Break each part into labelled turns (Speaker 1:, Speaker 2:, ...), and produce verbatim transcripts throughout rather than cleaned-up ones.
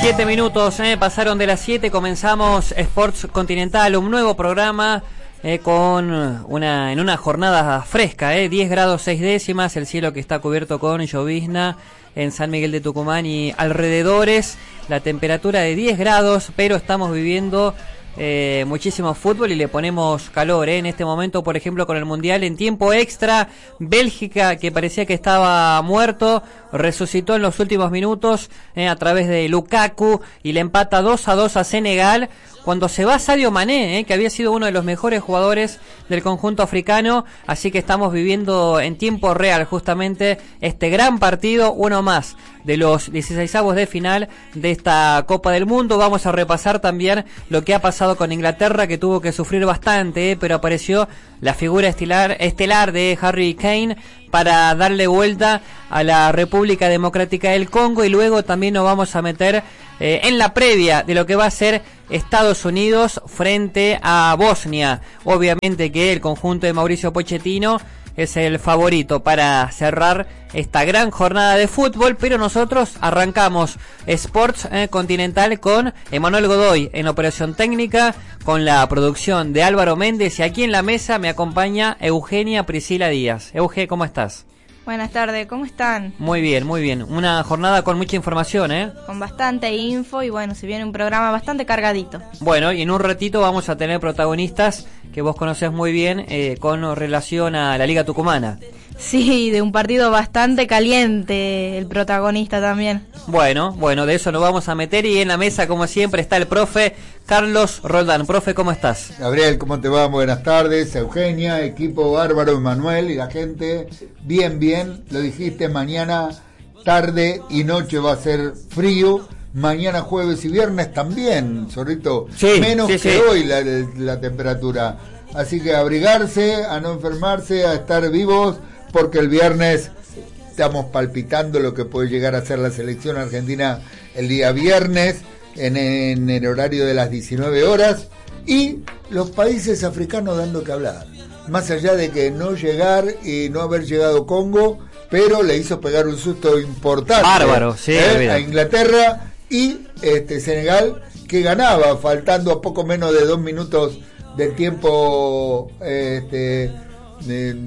Speaker 1: Siete minutos, eh, pasaron de las siete, comenzamos Sports Continental, un nuevo programa eh, con una en una jornada fresca, eh, diez grados seis décimas, el cielo que está cubierto con llovizna en San Miguel de Tucumán y alrededores, la temperatura de diez grados, pero estamos viviendo Eh, muchísimo fútbol y le ponemos calor, ¿eh? En este momento, por ejemplo, con el Mundial en tiempo extra, Bélgica, que parecía que estaba muerto, resucitó en los últimos minutos eh, a través de Lukaku y le empata dos a dos a Senegal cuando se va Sadio Mané, eh, que había sido uno de los mejores jugadores del conjunto africano, así que estamos viviendo en tiempo real justamente este gran partido, uno más de los dieciseisavos de final de esta Copa del Mundo. Vamos a repasar también lo que ha pasado con Inglaterra, que tuvo que sufrir bastante, eh, pero apareció la figura estelar, estelar de Harry Kane para darle vuelta a la República Democrática del Congo, y luego también nos vamos a meter eh, en la previa de lo que va a ser Estados Unidos frente a Bosnia. Obviamente que el conjunto de Mauricio Pochettino es el favorito para cerrar esta gran jornada de fútbol, pero nosotros arrancamos Sports eh, Continental con Emanuel Godoy en operación técnica, con la producción de Álvaro Méndez, y aquí en la mesa me acompaña Eugenia Priscila Díaz. Euge, ¿cómo estás?
Speaker 2: Buenas tardes, ¿cómo están?
Speaker 1: Muy bien, muy bien. Una jornada con mucha información, ¿eh?
Speaker 2: Con bastante info y bueno, se viene un programa bastante cargadito.
Speaker 1: Bueno, y en un ratito vamos a tener protagonistas que vos conocés muy bien eh, con relación a la Liga Tucumana.
Speaker 2: Sí, de un partido bastante caliente, el protagonista también.
Speaker 1: Bueno, bueno, de eso nos vamos a meter, y en la mesa, como siempre, está el profe Carlos Roldán. Profe, ¿cómo estás?
Speaker 3: Gabriel, ¿cómo te va? Buenas tardes. Eugenia, equipo bárbaro, Emanuel y la gente. Bien, bien, lo dijiste, mañana, tarde y noche va a ser frío. Mañana, jueves y viernes también, Zorrito. Sí, menos sí, que sí. Hoy la, la temperatura. Así que abrigarse, a no enfermarse, a estar vivos, porque el viernes estamos palpitando lo que puede llegar a ser la selección argentina el día viernes, en, en el horario de las diecinueve horas, y los países africanos dando que hablar. Más allá de que no llegar y no haber llegado Congo, pero le hizo pegar un susto importante.
Speaker 1: Bárbaro, sí,
Speaker 3: ¿eh? A Inglaterra y este Senegal, que ganaba, faltando a poco menos de dos minutos del tiempo este, de,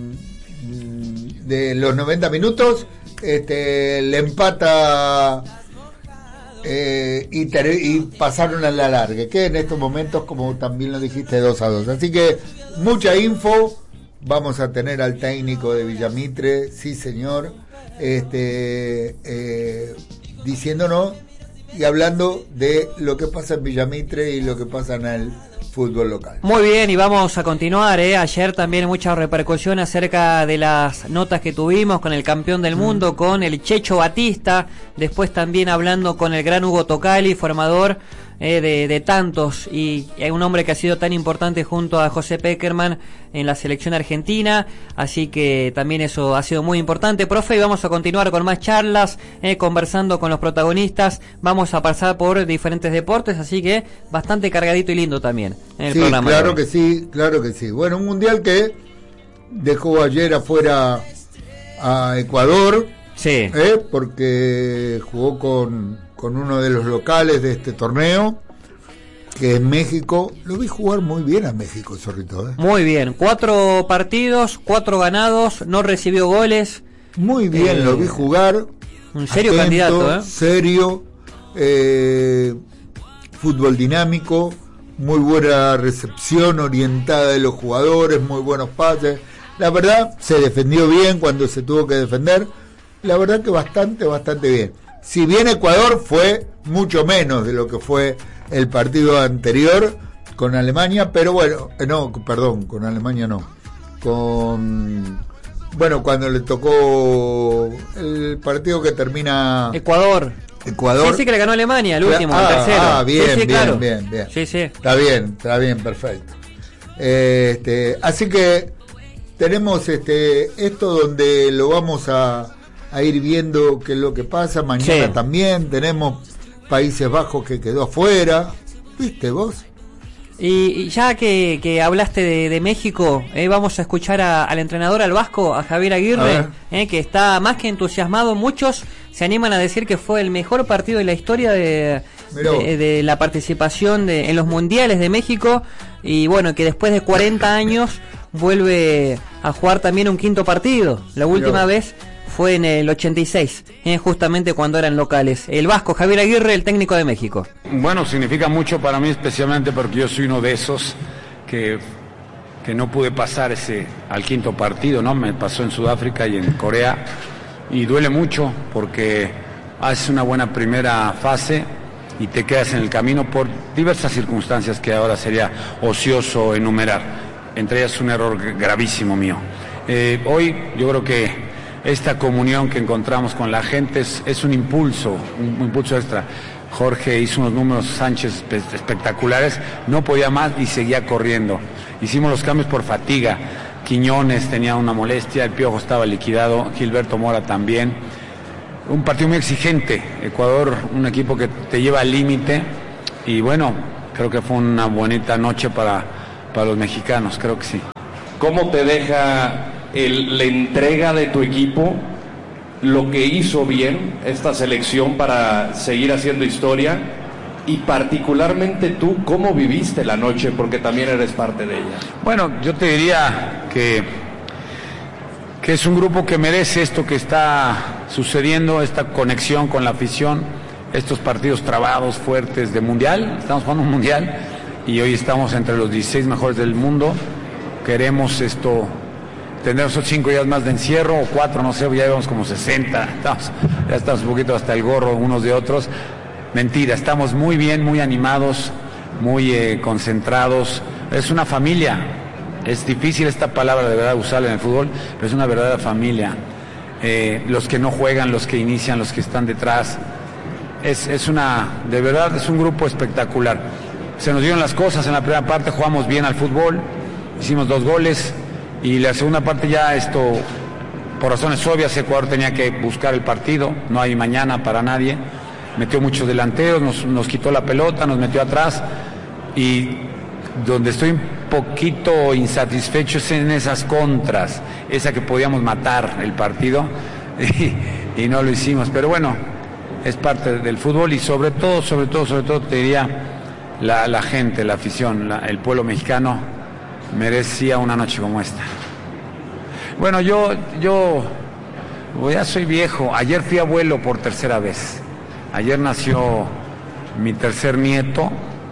Speaker 3: de los noventa minutos, este, le empata eh, y, ter, y pasaron a la larga, que en estos momentos, como también lo dijiste, dos a dos. Así que mucha info. Vamos a tener al técnico de Villamitre, sí señor, este, eh, diciéndonos y hablando de lo que pasa en Villamitre y lo que pasa en el fútbol local.
Speaker 1: Muy bien, y vamos a continuar, ¿eh? Ayer también mucha repercusión acerca de las notas que tuvimos con el campeón del mundo, mm. con el Checho Batista, después también hablando con el gran Hugo Tocali, formador eh, de, de tantos, y hay un hombre que ha sido tan importante junto a José Peckerman en la selección argentina, así que también eso ha sido muy importante, profe, y vamos a continuar con más charlas, eh, conversando con los protagonistas, vamos a pasar por diferentes deportes, así que bastante cargadito y lindo también en el
Speaker 3: sí,
Speaker 1: programa.
Speaker 3: Claro que sí, claro que sí. Bueno, un mundial que dejó ayer afuera a Ecuador,
Speaker 1: sí,
Speaker 3: eh, porque jugó con, con uno de los locales de este torneo, que es México. Lo vi jugar muy bien a México, Zorrito. ¿eh?
Speaker 1: Muy bien, cuatro partidos, cuatro ganados, no recibió goles.
Speaker 3: Muy bien, eh, lo vi jugar.
Speaker 1: Un serio
Speaker 3: atento,
Speaker 1: candidato, ¿eh?
Speaker 3: Serio, eh, fútbol dinámico, muy buena recepción orientada de los jugadores, muy buenos pases. La verdad, se defendió bien cuando se tuvo que defender. La verdad que bastante, bastante bien. Si bien Ecuador fue mucho menos de lo que fue el partido anterior con Alemania, pero bueno, eh, no, perdón, con Alemania no. Con, bueno, cuando le tocó el partido que termina...
Speaker 1: Ecuador.
Speaker 3: Ecuador.
Speaker 1: Sí, sí, que le ganó Alemania, el último,
Speaker 3: ah,
Speaker 1: el tercero.
Speaker 3: Ah, bien,
Speaker 1: sí, sí,
Speaker 3: bien,
Speaker 1: claro.
Speaker 3: bien, bien.
Speaker 1: Sí, sí.
Speaker 3: Está bien, está bien, perfecto. Este, así que tenemos este esto donde lo vamos a, a ir viendo qué es lo que pasa. Mañana sí. También tenemos Países Bajos que quedó afuera. ¿Viste vos?
Speaker 1: Y, y ya que, que hablaste de, de México, eh, vamos a escuchar a, al entrenador, al vasco, a Javier Aguirre, a eh, que está más que entusiasmado. Muchos se animan a decir que fue el mejor partido de la historia de, de, de la participación de, en los mundiales de México, y bueno, que después de cuarenta años vuelve a jugar también un quinto partido. La última Miró. vez fue en el ochenta y seis, eh, justamente cuando eran locales. El vasco Javier Aguirre, el técnico de México.
Speaker 4: Bueno, significa mucho para mí, especialmente porque yo soy uno de esos que, que no pude pasar ese al quinto partido, ¿no? Me pasó en Sudáfrica y en Corea, y duele mucho porque haces una buena primera fase y te quedas en el camino por diversas circunstancias que ahora sería ocioso enumerar, entre ellas un error gravísimo mío. Eh, hoy yo creo que esta comunión que encontramos con la gente es, es un impulso, un, un impulso extra. Jorge hizo unos números, Sánchez, espectaculares, no podía más y seguía corriendo. Hicimos los cambios por fatiga. Quiñones tenía una molestia, el Piojo estaba liquidado, Gilberto Mora también. Un partido muy exigente, Ecuador, un equipo que te lleva al límite, y bueno, creo que fue una bonita noche para, para los mexicanos, creo que sí.
Speaker 5: ¿Cómo te deja el, la entrega de tu equipo, lo que hizo bien esta selección para seguir haciendo historia, y particularmente tú, cómo viviste la noche, porque también eres parte de ella?
Speaker 4: Bueno, yo te diría que, que es un grupo que merece esto que está sucediendo, esta conexión con la afición, estos partidos trabados, fuertes de mundial. Estamos jugando un mundial y hoy estamos entre los dieciséis mejores del mundo. Queremos esto, tener esos cinco días más de encierro, o cuatro, no sé, ya llevamos como sesenta, estamos, ya estamos un poquito hasta el gorro unos de otros. Mentira, estamos muy bien, muy animados, muy eh, concentrados. Es una familia. Es difícil esta palabra de verdad usarla en el fútbol, pero es una verdadera familia. Eh, los que no juegan, los que inician, los que están detrás. Es, es una, de verdad, es un grupo espectacular. Se nos dieron las cosas en la primera parte, jugamos bien al fútbol, hicimos dos goles, y la segunda parte ya esto, por razones obvias, Ecuador tenía que buscar el partido, no hay mañana para nadie. Metió muchos delanteros, nos, nos quitó la pelota, nos metió atrás, y donde estoy un poquito insatisfecho es en esas contras, esa que podíamos matar el partido y, y no lo hicimos, pero bueno, es parte del fútbol, y sobre todo, sobre todo, sobre todo te diría la, la gente, la afición, la, el pueblo mexicano merecía una noche como esta. Bueno, yo, yo ya soy viejo, ayer fui abuelo por tercera vez. Ayer nació mi tercer nieto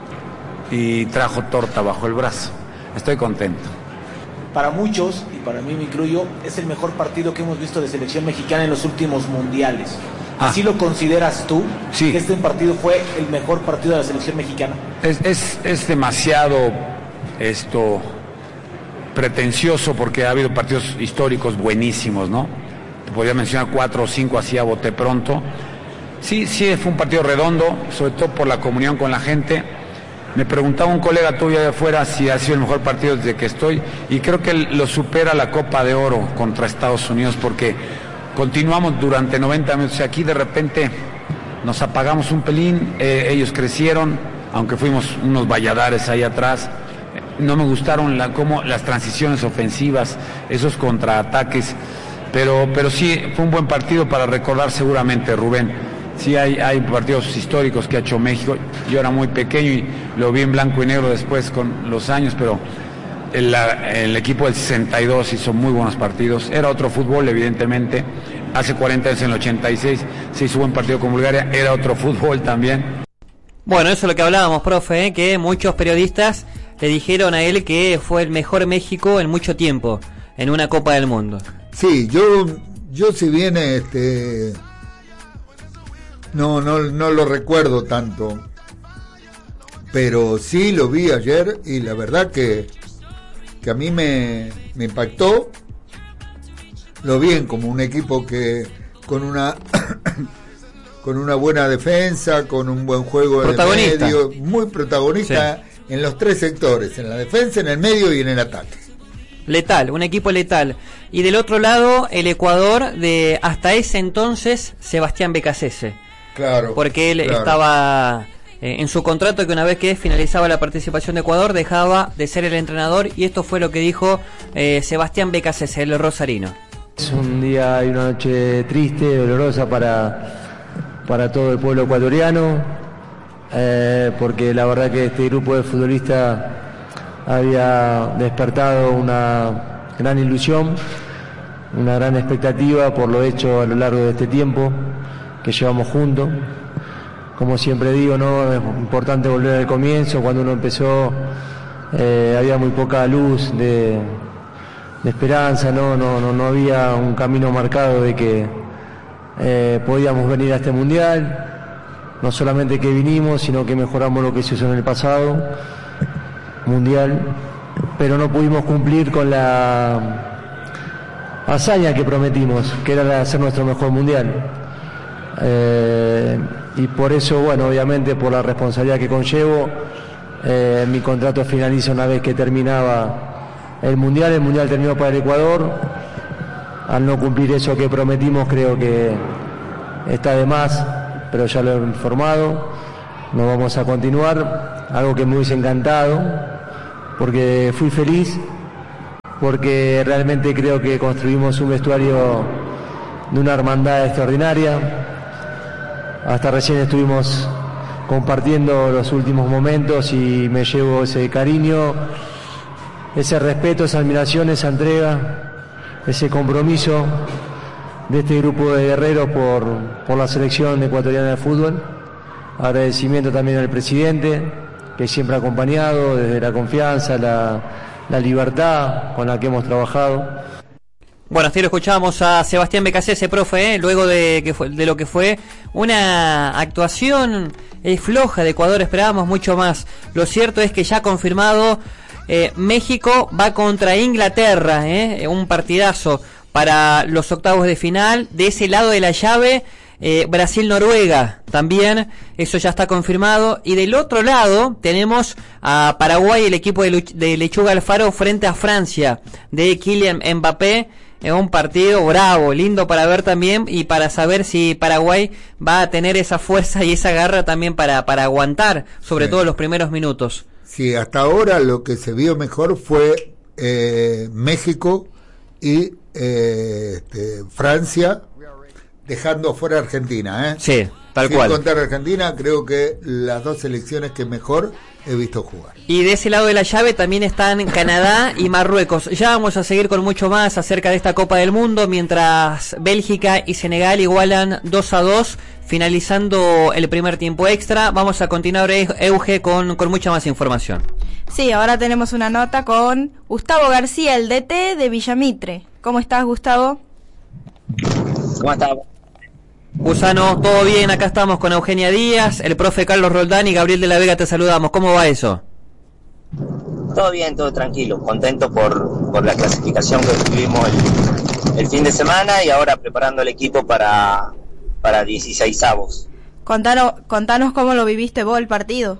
Speaker 4: y trajo torta bajo el brazo. Estoy contento.
Speaker 6: Para muchos, y para mí me incluyo, es el mejor partido que hemos visto de selección mexicana en los últimos mundiales. ¿Así ah. lo consideras tú?
Speaker 4: Sí.
Speaker 6: ¿Que este partido fue el mejor partido de la selección mexicana?
Speaker 4: Es, es, es demasiado esto pretencioso, porque ha habido partidos históricos buenísimos, ¿no? Te podría mencionar cuatro o cinco así a bote pronto. Sí, sí, fue un partido redondo, sobre todo por la comunión con la gente. Me preguntaba un colega tuyo de afuera si ha sido el mejor partido desde que estoy, y creo que lo supera la Copa de Oro contra Estados Unidos, porque continuamos durante noventa minutos. Aquí de repente nos apagamos un pelín, eh, ellos crecieron, aunque fuimos unos valladares ahí atrás. No me gustaron la, como las transiciones ofensivas, esos contraataques, pero, pero sí, fue un buen partido para recordar seguramente, Rubén. Sí, hay, hay partidos históricos que ha hecho México. Yo era muy pequeño y lo vi en blanco y negro después con los años, pero el, el equipo del sesenta y dos hizo muy buenos partidos. Era otro fútbol, evidentemente. Hace cuarenta años, en el ochenta y seis, se hizo buen partido con Bulgaria. Era otro fútbol también.
Speaker 1: Bueno, eso es lo que hablábamos, profe, ¿eh? Que muchos periodistas le dijeron a él que fue el mejor México en mucho tiempo, en una Copa del Mundo.
Speaker 3: Sí, yo, yo si bien este... No, no, no lo recuerdo tanto, pero sí lo vi ayer y la verdad que, que a mí me, me impactó. Lo vi como un equipo que con una con una buena defensa, con un buen juego en el medio, muy protagonista, sí, en los tres sectores, en la defensa, en el medio y en el ataque.
Speaker 1: Letal, un equipo letal. Y del otro lado, el Ecuador de hasta ese entonces Sebastián Becasese.
Speaker 3: Claro,
Speaker 1: porque él
Speaker 3: claro.
Speaker 1: estaba eh, en su contrato que una vez que finalizaba la participación de Ecuador dejaba de ser el entrenador, y esto fue lo que dijo eh, Sebastián Becasese, el rosarino.
Speaker 7: Es un día y una noche triste, dolorosa para, para todo el pueblo ecuatoriano. eh, porque la verdad que este grupo de futbolistas había despertado una gran ilusión, una gran expectativa por lo hecho a lo largo de este tiempo que llevamos juntos. Como siempre digo, ¿no? Es importante volver al comienzo. Cuando uno empezó eh, había muy poca luz de, de esperanza, ¿no? No, no, no había un camino marcado de que eh, podíamos venir a este mundial. No solamente que vinimos, sino que mejoramos lo que se hizo en el pasado mundial, pero no pudimos cumplir con la hazaña que prometimos, que era la de hacer nuestro mejor mundial. Eh, y por eso, bueno, obviamente por la responsabilidad que conllevo, eh, mi contrato finaliza una vez que terminaba el mundial. El mundial terminó para el Ecuador. Al no cumplir eso que prometimos, creo que está de más, pero ya lo he informado. No vamos a continuar, algo que me hubiese encantado, porque fui feliz, porque realmente creo que construimos un vestuario de una hermandad extraordinaria. Hasta recién estuvimos compartiendo los últimos momentos y me llevo ese cariño, ese respeto, esa admiración, esa entrega, ese compromiso de este grupo de guerreros por, por la selección ecuatoriana de fútbol. Agradecimiento también al presidente, que siempre ha acompañado desde la confianza, la, la libertad con la que hemos trabajado.
Speaker 1: Bueno, así lo escuchábamos a Sebastián Becasese, profe, ¿eh? luego de que fue, de lo que fue una actuación eh, floja de Ecuador, esperábamos mucho más. Lo cierto es que ya confirmado, eh, México va contra Inglaterra, ¿eh? un partidazo para los octavos de final. De ese lado de la llave, eh, Brasil-Noruega, también, eso ya está confirmado. Y del otro lado tenemos a Paraguay, el equipo de, Luch- de Lechuga Alfaro frente a Francia, de Kylian Mbappé. Es un partido bravo, lindo para ver también y para saber si Paraguay va a tener esa fuerza y esa garra también para, para aguantar, sobre sí. todo los primeros minutos.
Speaker 3: Sí, hasta ahora lo que se vio mejor fue eh, México y eh, este, Francia, dejando fuera Argentina, ¿eh?
Speaker 1: Sí, tal
Speaker 3: Sin
Speaker 1: cual.
Speaker 3: Sin contar Argentina, creo que las dos selecciones que mejor he visto jugar.
Speaker 1: Y de ese lado de la llave también están Canadá y Marruecos. Ya vamos a seguir con mucho más acerca de esta Copa del Mundo, mientras Bélgica y Senegal igualan dos a dos, finalizando el primer tiempo extra. Vamos a continuar, Euge, con, con mucha más información.
Speaker 2: Sí, ahora tenemos una nota con Gustavo García, el D T de Villamitre. ¿Cómo estás, Gustavo?
Speaker 8: ¿Cómo estás?
Speaker 1: Gusano, todo bien, acá estamos con Eugenia Díaz, el profe Carlos Roldán y Gabriel de la Vega, te saludamos. ¿Cómo va eso?
Speaker 8: Todo bien, todo tranquilo, contento por, por la clasificación que tuvimos el, el fin de semana y ahora preparando el equipo para, para dieciseisavos.
Speaker 2: Contanos, contanos cómo lo viviste vos el partido.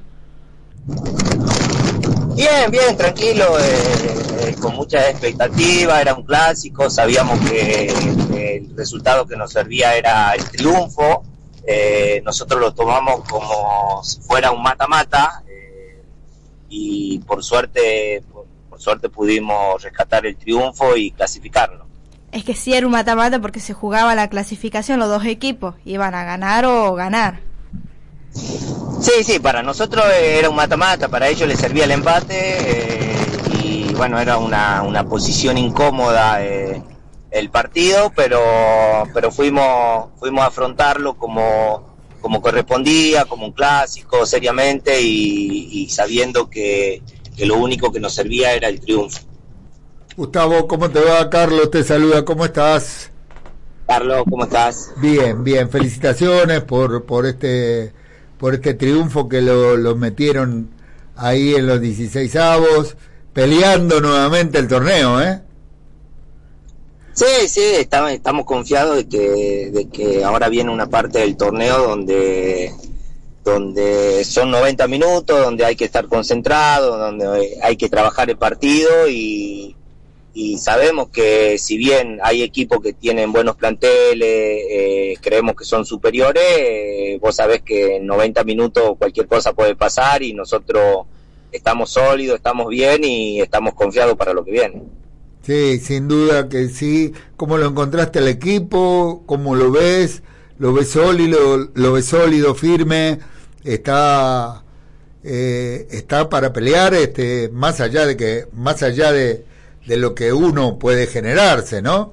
Speaker 8: Bien, bien, tranquilo, eh, eh, con mucha expectativa, era un clásico, sabíamos que eh, el resultado que nos servía era el triunfo, eh, nosotros lo tomamos como si fuera un mata-mata, eh, y por suerte, por, por suerte pudimos rescatar el triunfo y clasificarlo.
Speaker 2: Es que sí era un mata-mata porque se jugaba la clasificación, los dos equipos iban a ganar o ganar.
Speaker 8: Sí, sí, para nosotros era un mata-mata, para ellos les servía el empate, eh, y bueno, era una, una posición incómoda eh, el partido, pero pero fuimos fuimos a afrontarlo como, como correspondía, como un clásico, seriamente, y, y sabiendo que, que lo único que nos servía era el triunfo.
Speaker 3: Gustavo, ¿cómo te va? Carlos te saluda, ¿cómo estás?
Speaker 8: Carlos, ¿cómo estás?
Speaker 3: Bien, bien, felicitaciones por, por este... por este triunfo que lo, lo metieron ahí en los dieciseisavos, peleando nuevamente el torneo, ¿eh?
Speaker 8: Sí, sí, estamos, estamos confiados de que, de que ahora viene una parte del torneo donde, donde son noventa minutos, donde hay que estar concentrado, donde hay que trabajar el partido y, y sabemos que si bien hay equipos que tienen buenos planteles, eh, creemos que son superiores, eh, vos sabés que en noventa minutos cualquier cosa puede pasar y nosotros estamos sólidos, estamos bien y estamos confiados para lo que viene.
Speaker 3: Sí, sin duda que sí. ¿Cómo lo encontraste el equipo? ¿Cómo lo ves? ¿Lo ves sólido? ¿Lo ves sólido, firme? está eh, está para pelear, este, más allá de que más allá de, de lo que uno puede generarse, ¿no?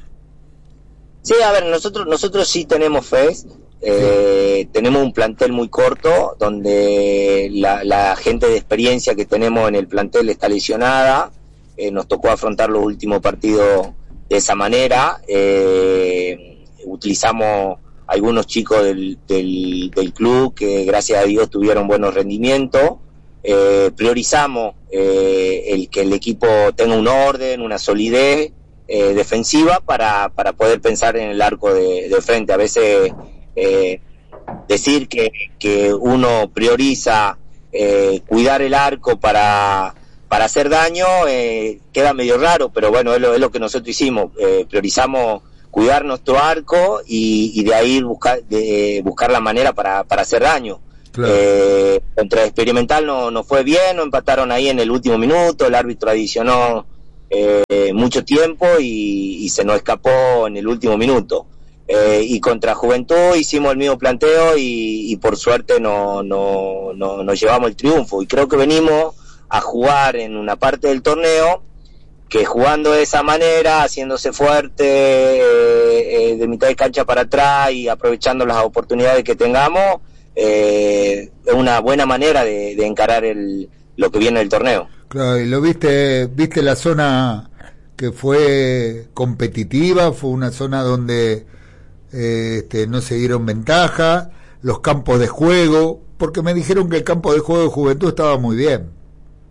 Speaker 8: Sí, a ver, nosotros nosotros sí tenemos fe. Eh, sí. Tenemos un plantel muy corto donde la, la gente de experiencia que tenemos en el plantel está lesionada. Eh, nos tocó afrontar los últimos partidos de esa manera. Eh, utilizamos algunos chicos del, del, del club que gracias a Dios tuvieron buenos rendimientos. Eh, priorizamos eh, el que el equipo tenga un orden, una solidez eh, defensiva para, para poder pensar en el arco de, de frente. A veces eh, decir que, que uno prioriza eh, cuidar el arco para para hacer daño eh, queda medio raro, pero bueno, es lo, es lo que nosotros hicimos. Eh, priorizamos cuidar nuestro arco y, y de ahí buscar de, buscar la manera para, para hacer daño. Claro. Eh, contra Experimental no, no fue bien, no empataron ahí en el último minuto, el árbitro adicionó eh, mucho tiempo y, y se nos escapó en el último minuto. Eh, y contra Juventud hicimos el mismo planteo y, y por suerte no, no, no, nos llevamos el triunfo. Y creo que venimos a jugar en una parte del torneo que jugando de esa manera, haciéndose fuerte eh, eh, de mitad de cancha para atrás y aprovechando las oportunidades que tengamos, eh, es una buena manera de, de encarar el, lo que viene del torneo.
Speaker 3: Claro, y lo viste, viste la zona que fue competitiva, fue una zona donde eh, este, no se dieron ventaja, los campos de juego, porque me dijeron que el campo de juego de Juventud estaba muy bien.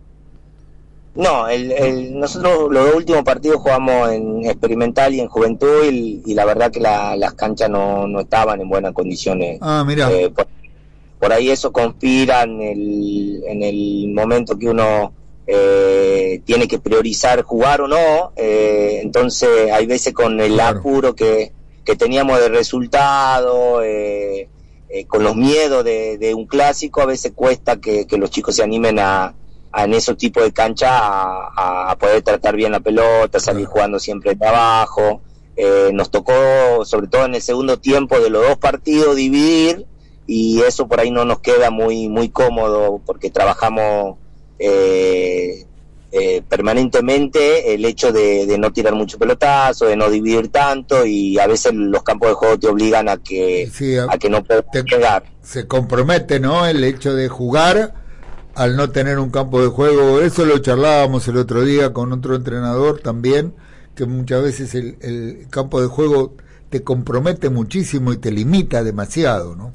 Speaker 8: No, el, el, nosotros los dos últimos partidos jugamos en Experimental y en Juventud y, y la verdad que la, las canchas no, no estaban en buenas condiciones.
Speaker 3: Ah, mira.
Speaker 8: Eh, por, por ahí eso conspira en el, en el momento que uno eh, tiene que priorizar jugar o no. Eh, entonces hay veces con el claro. apuro que, que teníamos de resultado, eh, eh, con los miedos de, de un clásico, a veces cuesta que, que los chicos se animen a en esos tipos de cancha a, a poder tratar bien la pelota, salir jugando siempre de abajo. Eh, nos tocó, sobre todo en el segundo tiempo de los dos partidos, dividir, y eso por ahí no nos queda muy muy cómodo, porque trabajamos eh, eh, permanentemente el hecho de, de no tirar mucho pelotazo, de no dividir tanto, y a veces los campos de juego te obligan a que, sí, a, a que no puedas pegar.
Speaker 3: Se compromete, ¿no?, el hecho de jugar al no tener un campo de juego. Eso lo charlábamos el otro día con otro entrenador también, que muchas veces el, el campo de juego te compromete muchísimo y te limita demasiado, ¿no?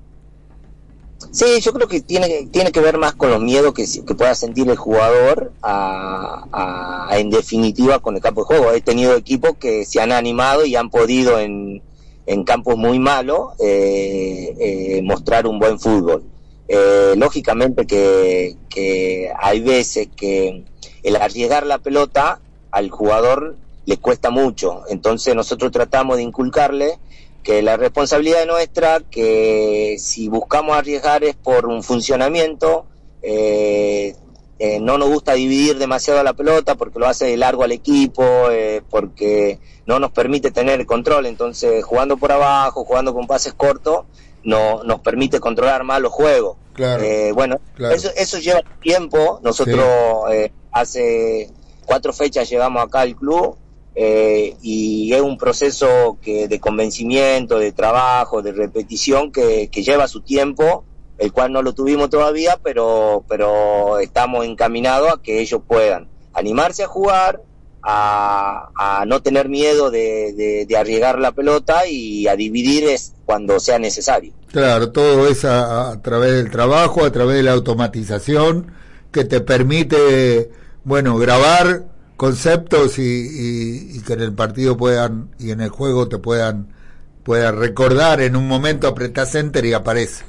Speaker 8: Sí, yo creo que tiene tiene que ver más con los miedos que, que pueda sentir el jugador a, a, a, en definitiva, con el campo de juego. He tenido equipos que se han animado y han podido en, en campos muy malos eh, eh, mostrar un buen fútbol. Eh, lógicamente que, que hay veces que el arriesgar la pelota al jugador le cuesta mucho, entonces nosotros tratamos de inculcarle que la responsabilidad es nuestra, que si buscamos arriesgar es por un funcionamiento, eh, eh, no nos gusta dividir demasiado la pelota porque lo hace de largo al equipo, eh, porque no nos permite tener el control, entonces jugando por abajo, jugando con pases cortos, no nos permite controlar más los juegos.
Speaker 3: Claro,
Speaker 8: eh, bueno,
Speaker 3: claro.
Speaker 8: eso eso lleva tiempo. Nosotros sí. eh, hace cuatro fechas llegamos acá al club eh, y es un proceso que de convencimiento, de trabajo, de repetición que, que lleva su tiempo, el cual no lo tuvimos todavía, pero pero estamos encaminados a que ellos puedan animarse a jugar, A, a no tener miedo de, de, de arriesgar la pelota y a dividir es cuando sea necesario.
Speaker 3: Claro, todo es a, a través del trabajo, a través de la automatización que te permite, bueno, grabar conceptos y, y, y que en el partido puedan, y en el juego te puedan, puedan recordar. En un momento apretás enter y aparece.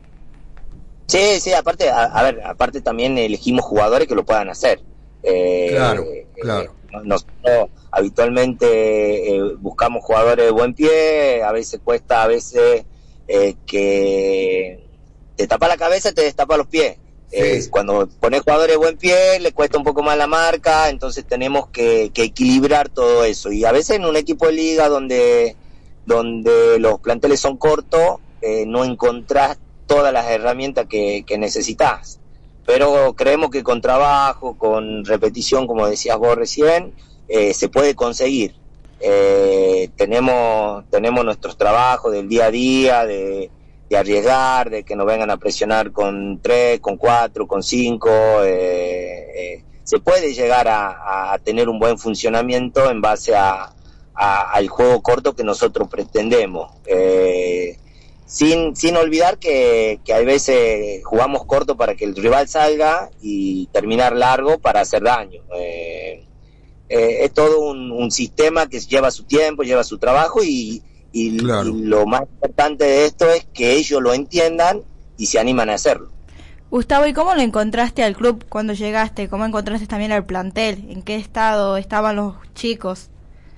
Speaker 8: Sí, sí, aparte, a, a ver, aparte también elegimos jugadores que lo puedan hacer. Eh,
Speaker 3: claro, claro.
Speaker 8: Eh, nosotros habitualmente eh, buscamos jugadores de buen pie, a veces cuesta, a veces eh, que te tapa la cabeza y te destapa los pies. Sí. Eh, cuando pones jugadores de buen pie le cuesta un poco más la marca, entonces tenemos que, que equilibrar todo eso. Y a veces en un equipo de liga donde, donde los planteles son cortos, eh, no encontrás todas las herramientas que, que necesitas. Pero creemos que con trabajo, con repetición, como decías vos recién, eh, se puede conseguir. Eh, tenemos tenemos nuestros trabajos del día a día, de, de arriesgar, de que nos vengan a presionar con tres, con cuatro, con cinco. Eh, eh, se puede llegar a, a tener un buen funcionamiento en base a, a, al juego corto que nosotros pretendemos. Eh, sin sin olvidar que, que hay veces jugamos corto para que el rival salga y terminar largo para hacer daño. Eh, Eh, es todo un, un sistema que lleva su tiempo, lleva su trabajo y, y, claro. y lo más importante de esto es que ellos lo entiendan y se animan a hacerlo.
Speaker 2: Gustavo, ¿y cómo lo encontraste al club cuando llegaste? ¿Cómo encontraste también al plantel? ¿En qué estado estaban los chicos?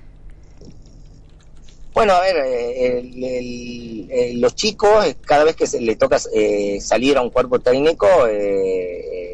Speaker 8: Bueno, a ver, el, el, el, los chicos, cada vez que se le toca eh, salir a un cuerpo técnico, eh,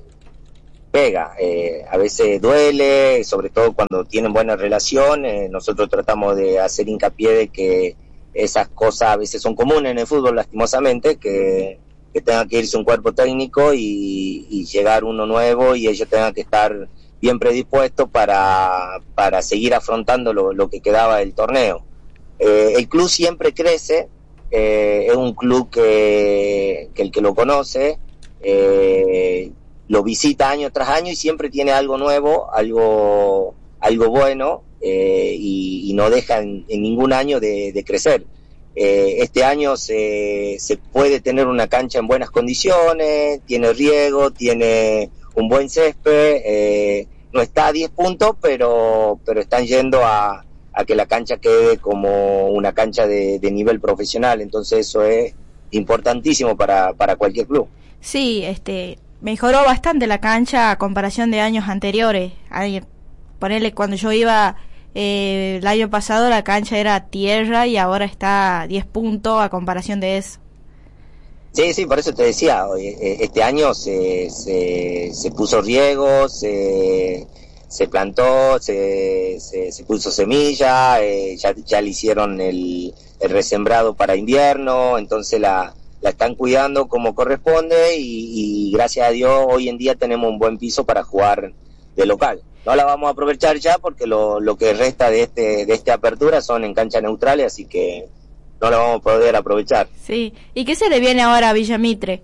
Speaker 8: pega, eh, a veces duele, sobre todo cuando tienen buena relación. Eh, nosotros tratamos de hacer hincapié de que esas cosas a veces son comunes en el fútbol, lastimosamente, que, que tenga que irse un cuerpo técnico y, y llegar uno nuevo y ellos tengan que estar bien predispuestos para, para seguir afrontando lo, lo que quedaba del torneo. Eh, el club siempre crece, eh, es un club que, que el que lo conoce, eh, lo visita año tras año y siempre tiene algo nuevo, algo algo bueno, eh, y, y no deja en, en ningún año de, de crecer. Eh, este año se, se puede tener una cancha en buenas condiciones, tiene riego, tiene un buen césped, eh, no está a diez puntos, pero pero están yendo a, a que la cancha quede como una cancha de, de nivel profesional, entonces eso es importantísimo para, para cualquier club.
Speaker 2: Sí, este... mejoró bastante la cancha a comparación de años anteriores. Ponerle, cuando yo iba eh, el año pasado la cancha era tierra y ahora está a diez puntos a comparación de eso.
Speaker 8: Sí, sí, por eso te decía, este año se, se, se puso riego, se, se plantó, se, se, se puso semilla, eh, ya, ya le hicieron el, el resembrado para invierno, entonces la la están cuidando como corresponde y, y gracias a Dios hoy en día tenemos un buen piso para jugar de local. No la vamos a aprovechar ya porque lo, lo que resta de este de esta apertura son en canchas neutrales, así que no la vamos a poder aprovechar.
Speaker 2: Sí, ¿y qué se le viene ahora a Villa Mitre?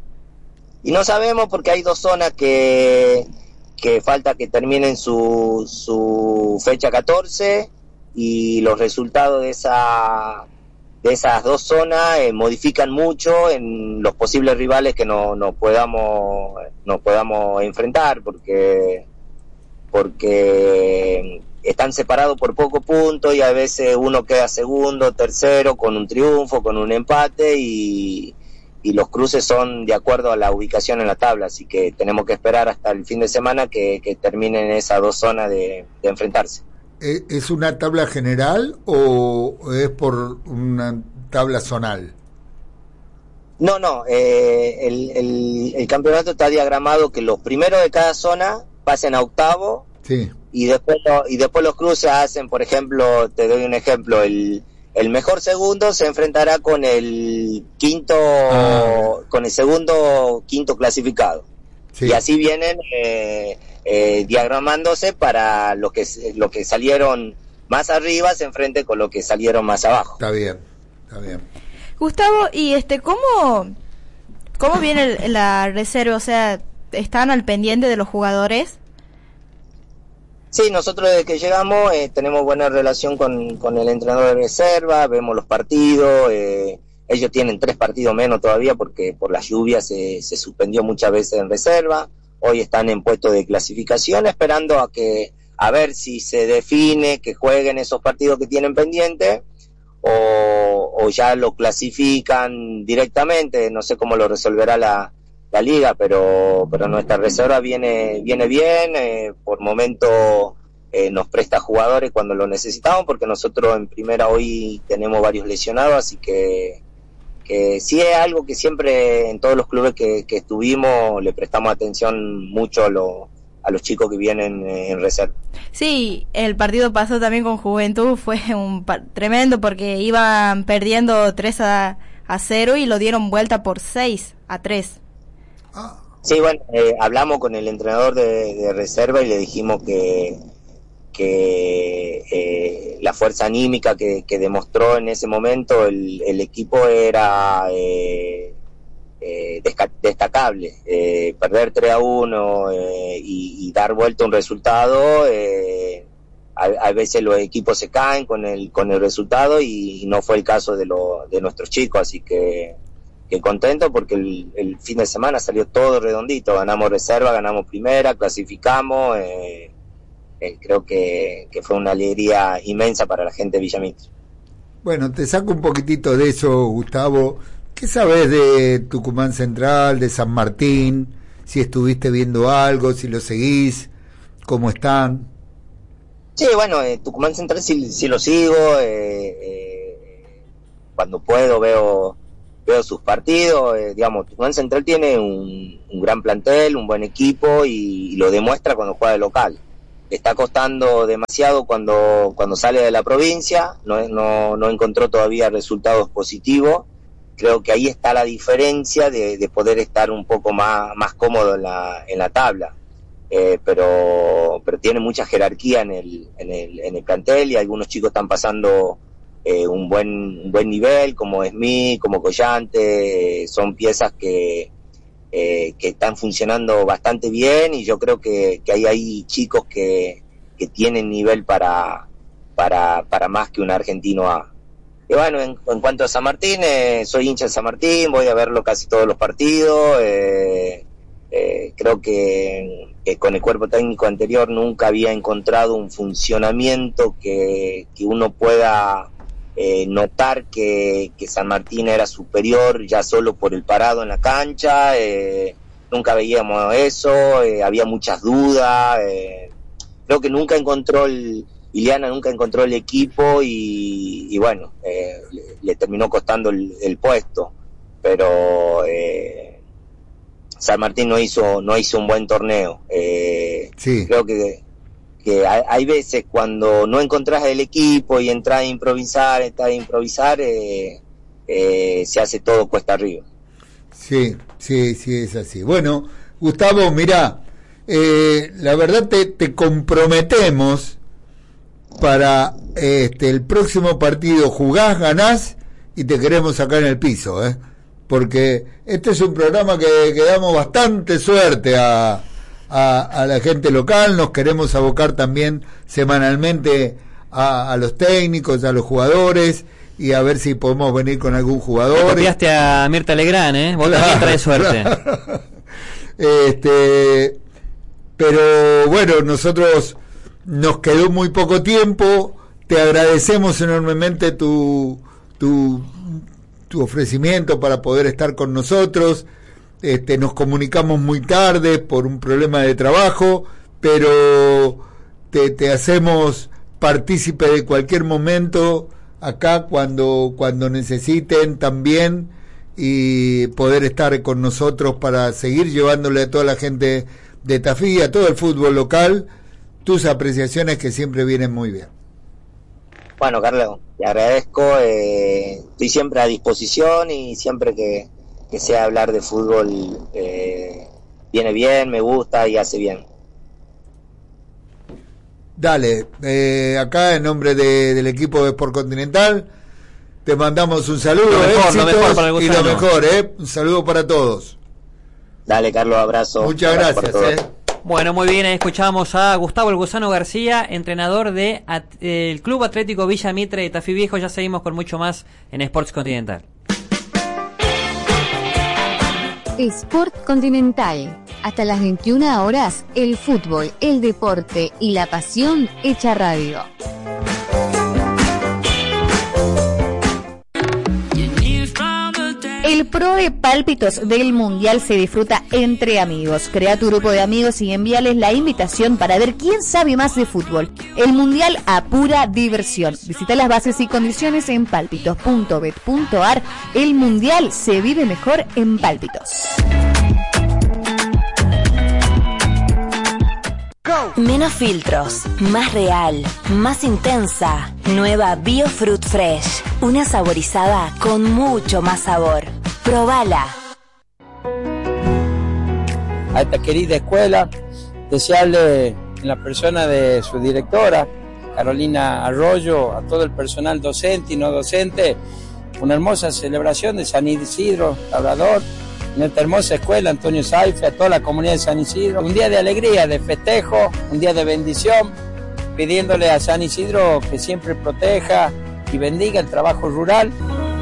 Speaker 8: Y no sabemos porque hay dos zonas que, que falta que terminen su, su fecha catorce y los resultados de esa... de esas dos zonas eh, modifican mucho en los posibles rivales que no, no podamos nos podamos enfrentar porque porque están separados por poco punto y a veces uno queda segundo, tercero con un triunfo, con un empate y, y los cruces son de acuerdo a la ubicación en la tabla, así que tenemos que esperar hasta el fin de semana que, que terminen esas dos zonas de, de enfrentarse.
Speaker 3: ¿Es una tabla general o es por una tabla zonal?
Speaker 8: No, no, eh, el, el, el campeonato está diagramado que los primeros de cada zona pasen a octavo,
Speaker 3: sí.
Speaker 8: y después lo, y después los cruces hacen, por ejemplo, te doy un ejemplo, el, el mejor segundo se enfrentará con el quinto, ah. con el segundo quinto clasificado. Sí. Y así vienen eh, eh, diagramándose para los que los que salieron más arriba se enfrenten con los que salieron más abajo.
Speaker 3: Está bien, está bien.
Speaker 2: Gustavo, y este, ¿cómo cómo viene el, la reserva? O sea, ¿están al pendiente de los jugadores?
Speaker 8: Sí, nosotros desde que llegamos eh, tenemos buena relación con, con el entrenador de reserva, vemos los partidos. Eh, Ellos tienen tres partidos menos todavía porque por las lluvias se, se suspendió muchas veces en reserva. Hoy están en puesto de clasificación esperando a que a ver si se define que jueguen esos partidos que tienen pendiente o, o ya lo clasifican directamente. No sé cómo lo resolverá la, la liga, pero pero nuestra reserva viene viene bien. Eh, por momento eh, nos presta jugadores cuando lo necesitamos porque nosotros en primera hoy tenemos varios lesionados, así que que sí es algo que siempre en todos los clubes que, que estuvimos le prestamos atención mucho a, lo, a los chicos que vienen en reserva.
Speaker 2: Sí, el partido pasó también con Juventud, fue un par- tremendo porque iban perdiendo tres a a cero y lo dieron vuelta por seis a tres.
Speaker 8: Sí, bueno, eh, hablamos con el entrenador de, de reserva y le dijimos que que eh, la fuerza anímica que, que demostró en ese momento el, el equipo era eh, eh, desca- destacable. Eh, perder tres a uno eh, y, y dar vuelta un resultado, eh, a, a veces los equipos se caen con el con el resultado y, y no fue el caso de, lo, de nuestros chicos, así que, que contento porque el, el fin de semana salió todo redondito, ganamos reserva, ganamos primera, clasificamos, eh, Eh, creo que, que fue una alegría inmensa para la gente de Villamitre.
Speaker 3: Bueno, te saco un poquitito de eso, Gustavo. ¿Qué sabes de Tucumán Central, de San Martín? Si estuviste viendo algo, si lo seguís, ¿cómo están?
Speaker 8: Sí, bueno, eh, Tucumán Central sí, sí lo sigo, eh, eh, cuando puedo veo veo sus partidos, eh, digamos, Tucumán Central tiene un, un gran plantel, un buen equipo y, y lo demuestra cuando juega de local. Le está costando demasiado cuando cuando sale de la provincia, no, no, no encontró todavía resultados positivos. Creo que ahí está la diferencia de, de poder estar un poco más, más cómodo en la, en la tabla. Eh, pero pero tiene mucha jerarquía en el, en el, en el plantel y algunos chicos están pasando eh, un buen un buen nivel, como Smith, como Collante, eh, son piezas que Eh, que están funcionando bastante bien y yo creo que, que hay ahí chicos que, que tienen nivel para, para, para más que un argentino A. Y bueno, en, en cuanto a San Martín, eh, soy hincha de San Martín, voy a verlo casi todos los partidos, eh, eh, creo que, que con el cuerpo técnico anterior nunca había encontrado un funcionamiento que, que uno pueda Eh, notar que, que San Martín era superior ya solo por el parado en la cancha, eh, nunca veíamos eso, eh, había muchas dudas, eh, creo que nunca encontró el, Ileana nunca encontró el equipo y, y bueno, eh, le, le terminó costando el, el puesto, pero eh, San Martín no hizo, no hizo un buen torneo, eh,
Speaker 3: sí.
Speaker 8: Creo que que hay, hay veces cuando no encontrás el equipo y entras a improvisar, entras a improvisar, eh, eh, se hace todo cuesta arriba.
Speaker 3: Sí, sí, sí, es así. Bueno, Gustavo, mirá, eh, la verdad te, te comprometemos para este el próximo partido, jugás, ganás y te queremos sacar en el piso, ¿eh? Porque este es un programa que, que damos bastante suerte a... A, a la gente local, nos queremos abocar también semanalmente a, a los técnicos, a los jugadores y a ver si podemos venir con algún jugador.
Speaker 1: Copiaste a Mirta Legrand, ¿eh? Vos
Speaker 3: claro,
Speaker 1: también traes suerte.
Speaker 3: Claro. Este, pero bueno, nosotros nos quedó muy poco tiempo, te agradecemos enormemente tu, tu, tu ofrecimiento para poder estar con nosotros. Este, nos comunicamos muy tarde por un problema de trabajo, pero te, te hacemos partícipe de cualquier momento acá cuando, cuando necesiten también y poder estar con nosotros para seguir llevándole a toda la gente de Tafí, a todo el fútbol local, tus apreciaciones que siempre vienen muy bien.
Speaker 8: Bueno, Carlos, te agradezco, eh, estoy siempre a disposición y siempre que que sea hablar de fútbol eh, viene bien, me gusta y hace bien.
Speaker 3: Dale, eh, acá en nombre de, del equipo de Sport Continental te mandamos un saludo,
Speaker 1: lo mejor, lo mejor para el
Speaker 3: y lo mejor, eh, un saludo para todos.
Speaker 8: Dale, Carlos, abrazo.
Speaker 3: Muchas
Speaker 8: abrazo
Speaker 3: gracias. Eh.
Speaker 1: Bueno, muy bien, escuchamos a Gustavo El Gusano García, entrenador de at, eh, el Club Atlético Villa Mitre de Tafí Viejo. Ya seguimos con mucho más en Sports Continental.
Speaker 9: Sport Continental. Hasta las veintiuna horas, el fútbol, el deporte y la pasión hecha radio. El Pro de Pálpitos del Mundial se disfruta entre amigos. Crea tu grupo de amigos y envíales la invitación para ver quién sabe más de fútbol. El Mundial a pura diversión. Visita las bases y condiciones en pálpitos punto bet punto ar. El Mundial se vive mejor en Pálpitos.
Speaker 10: Menos filtros, más real, más intensa. Nueva Biofruit Fresh. Una saborizada con mucho más sabor. Probala.
Speaker 11: A esta querida escuela, desearle en la persona de su directora, Carolina Arroyo, a todo el personal docente y no docente, una hermosa celebración de San Isidro Labrador, en esta hermosa escuela Antonio Saife, a toda la comunidad de San Isidro. Un día de alegría, de festejo, un día de bendición, pidiéndole a San Isidro que siempre proteja y bendiga el trabajo rural.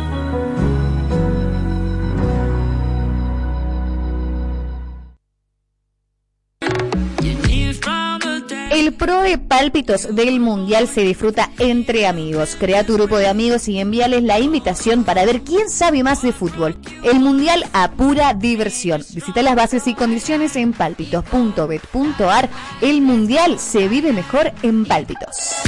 Speaker 9: El Pro de Pálpitos del Mundial se disfruta entre amigos. Crea tu grupo de amigos y envíales la invitación para ver quién sabe más de fútbol. El Mundial a pura diversión. Visita las bases y condiciones en pálpitos punto bet punto ar. El Mundial se vive mejor en Pálpitos.